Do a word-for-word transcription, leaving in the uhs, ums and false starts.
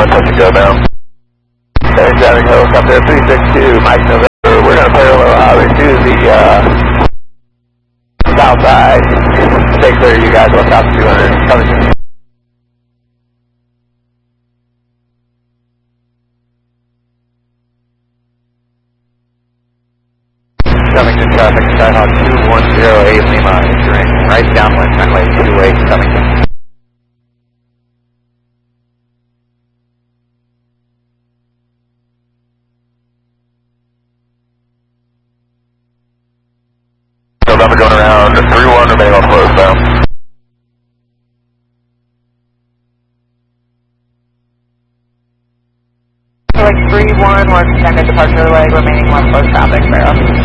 one, touch and go now. Seven driving helicopter three six two, Mike November. We're going to parallel highway to the uh, south side. Stay clear, you guys, on top two hundred. Coming. Covington traffic, Skyhawk two one zero eight Lima, entering right downwind, runway two eight, Covington. November going around three one, remaining on close down. Like three one, we're extended departure leg, remaining on close traffic, Barrow.